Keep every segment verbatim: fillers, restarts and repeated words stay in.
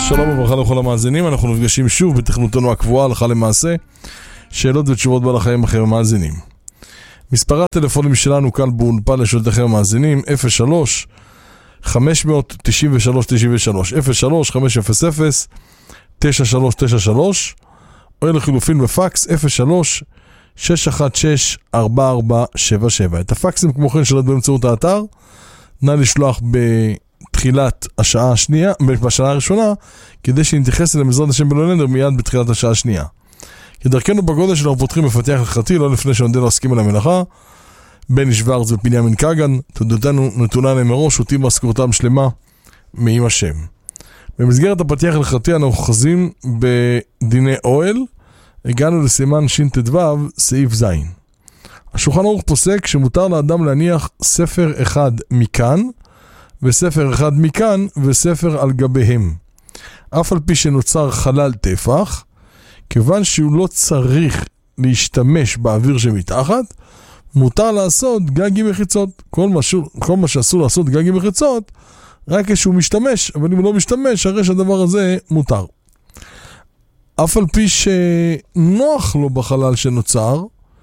שלום וברכה לכל המאזינים, אנחנו נפגשים שוב בתכנותנו הקבועה הלכה למעשה, שאלות ותשובות בעל החיים אחרי המאזינים. מספר הטלפונים שלנו כאן באולפן לשאלותיכם המאזינים אפס שלוש חמש תשע שלוש תשע שלוש אפס שלוש חמש אפס אפס תשע שלוש תשע שלוש או לחילופין בפקס אפס שלוש שש אחת שש ארבע ארבע שבע שבע. את הפקסים כמו כן שאלות באמצעות האתר נא לשלוח בתחילת השעה השנייה, בשנה הראשונה, כדי שנתייחס אל בעזרת השם בלונדר מיד בתחילת השעה השנייה. כדרכנו בגודל שלנו פותחים מפתח הלכתי, לא לפני שנודע לעוסקים על המלאכה. בני שוורץ ובנימין קגן, תודתנו נתונה להם מראש, אותי משכורתם שלמה מעם השם. במסגרת הפתיח הלכתי אנחנו אוחזים בדיני אוהל, הגענו לסימן ש"ט"ו, סעיף ז'. השולחן ערוך פוסק שמותר לאדם להניח ספר אחד מכאן, וספר אחד מכאן, וספר על גביהם. אף על פי שנוצר חלל טפח, כיוון שהוא לא צריך להשתמש באוויר שמתחת, מותר לעשות גג עם מחיצות. כל מה, כל מה שאסור לעשות גג עם מחיצות, רק כשהוא משתמש, אבל אם הוא לא משתמש, הרי שהדבר הזה מותר. אף על פי שנוח לו בחלל שנוצר,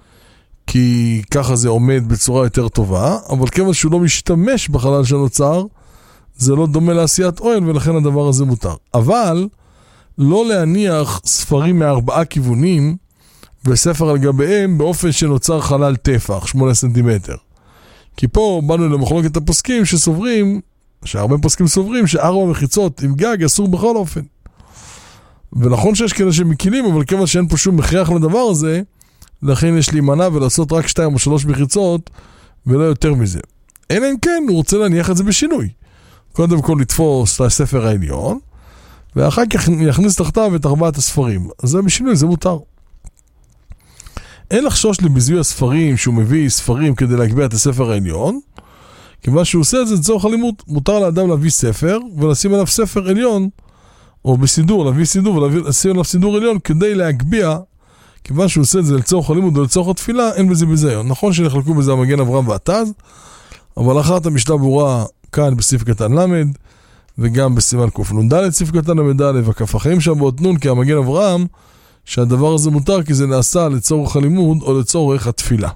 כי ככה זה עומד בצורה יותר טובה, אבל כיוון שהוא לא משתמש בחלל שנוצר, זה לא דומה לעשיית אוהל, ולכן הדבר הזה מותר. אבל לא להניח ספרים מארבעה כיוונים, וספר על גביהם באופן שנוצר חלל טפח, שמונה סנטימטר. כי פה באנו למחלוקת הפוסקים שסוברים, שהרבה פוסקים סוברים, שארבע מחיצות עם גג אסור בכל אופן. ונכון שיש כאלה שמקילים, אבל כיוון שאין פה שום מכריח לדבר הזה, לכן יש להימנע ולעשות רק שתיים או שלוש מחיצות, ולא יותר מזה. אלא אם כן, הוא רוצה להניח את זה בשינוי. קודם כל לתפוס את הספר העליון, ואחר כך יכניס תחתיו את ארבעת הספרים. אז זה בשינוי, זה מותר. אין לחשוש לביזוי הספרים, שהוא מביא ספרים כדי להגביה את הספר העליון, כיוון שהוא עושה את זה לצורך הלימוד. מותר לאדם להביא ספר, ולשים עליו ספר עליון, או בסידור, להביא סידור, ולשים עליו סידור עליון, כדי להגביה, כיוון שהוא עושה את זה לצורך הלימוד או לצורך התפילה, אין בזה ביזיון. נכון שנחלקו בזה המגן אברהם והתז, אבל אחת המשנה ברורה כאן בסעיף קטן למד, וגם בסימן קנ"ד סעיף קטן למד, וכף החיים שם באות נון, כי המגן אברהם, שהדבר הזה מותר כי זה נעשה לצורך הלימוד או לצורך התפילה.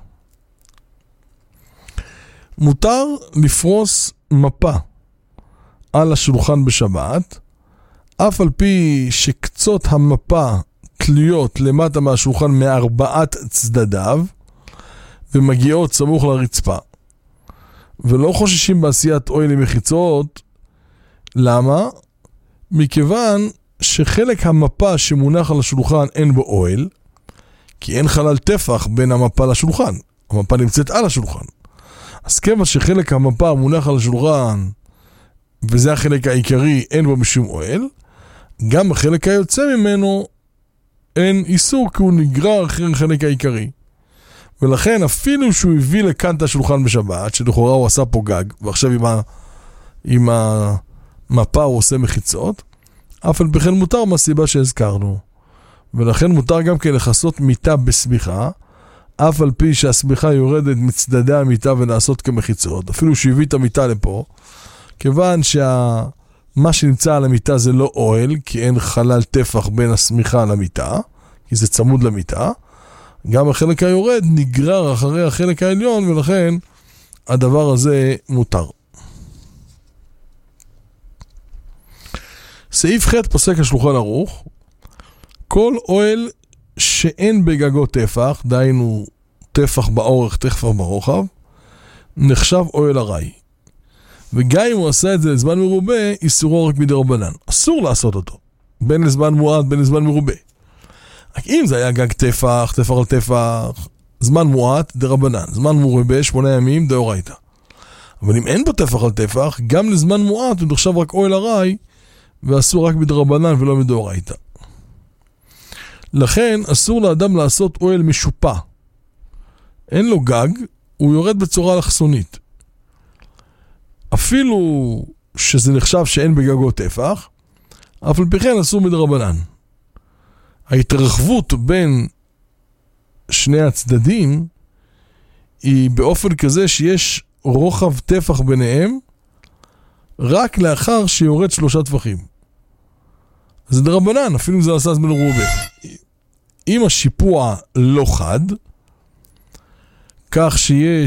מותר לפרוס מפה על השולחן בשבת, אף על פי שקצות המפה תלויות למטה מהשולחן מארבעת צדדיו, ומגיעות סמוך לרצפה. ולא חוששים בעשיית אוהל עם מחיצות. למה? מכיוון שחלק המפה שמונח על השולחן אין בו אוהל, כי אין חלל טפח בין המפה לשולחן. המפה נמצאת על השולחן. אז כיוון שחלק המפה מונח על השולחן, וזה החלק העיקרי, אין בו משום אוהל, גם החלק היוצא ממנו אין איסור, כי הוא נגרר אחרי החלק העיקרי. ולכן אפילו שהוא הביא לכאן את השולחן בשבת, שלכאורה הוא עשה פה גג, ועכשיו עם, ה... עם המפה הוא עושה מחיצות, אף על פי כן מותר מהסיבה שהזכרנו. ולכן מותר גם כן לחסות מיטה בסמיכה, אף על פי שהסמיכה יורדת מצדדי המיטה ונעשות כמחיצות, אפילו שהביא את המיטה לפה, כיוון שה... מה שנמצא על המיטה זה לא אוהל, כי אין חלל טפח בין הסמיכה למיטה, כי זה צמוד למיטה. גם החלק היורד נגרר אחרי החלק העליון, ולכן הדבר הזה מותר. סעיף ח' פוסק השולחן ערוך, כל אוהל שאין בגגו טפח, דהיינו טפח באורך, טפח ברוחב, נחשב אוהל ארעי. וגם אם הוא עשה את זה לזמן מרובה, איסורו רק מדרבנן. אסור לעשות אותו. בין לזמן מועט, בין לזמן מרובה. רק אם זה היה גג טפח, טפח על טפח, זמן מועט, דרבנן. זמן מרובה, שמונה ימים, דאורייתא. אבל אם אין בו טפח על טפח, גם לזמן מועט הוא נחשב רק אוהל ארעי, ואסור רק מדרבנן ולא מדאורייתא. לכן אסור לאדם לעשות אוהל משופע. אין לו גג, הוא יורד בצורה אלכסונית. אפילו שזה נחשב שאין בגגו טפח, אף על פי כן אסור מדרבנן. ההתרחבות בין שני הצדדים היא באופן כזה שיש רוחב טפח ביניהם רק לאחר שיורד שלושה טפחים. אז זה דרבנן, אפילו אם זה עשה אז מלרובה. אם השיפוע לא חד, כך שיהיה